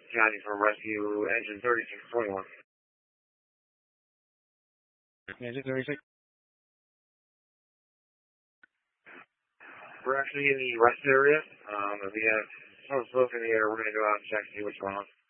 County for rescue engine 3621. Engine 36. We're actually in the rest area. If we have some smoke in the air, we're going to go out and check, see what's going on.